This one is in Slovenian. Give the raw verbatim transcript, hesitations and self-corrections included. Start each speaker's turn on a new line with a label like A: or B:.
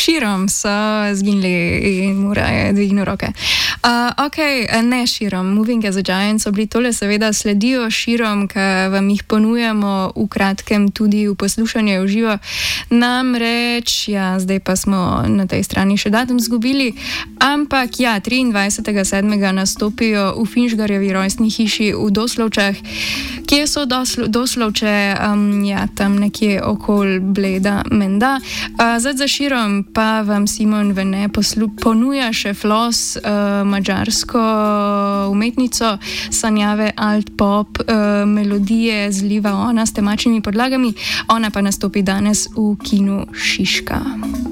A: Širom so zginili in mora je dvignil roke. Uh, ok, ne Širom, Moving as a Giant so bili tole, seveda sledijo Širom, ki vam jih ponujamo v kratkem tudi v poslušanju v živo. Namreč, ja, zdaj pa smo na tej strani še datum zgubili, ampak ja, triindvajsetega sedmega nastopijo v Finžgarjevi rojstni hiši v Doslovčah. Kje so doslo, Doslovče? Um, ja, tam nekje okoli Bleda, menda. Uh, zdaj za Širom pa vam Simon Vene poslu, ponuja še Flos, uh, madžarsko umetnico, sanjave alt-pop, uh, melodije zliva ona s temačnimi podlagami. Ona pa nastopi danes v kinu Šiška.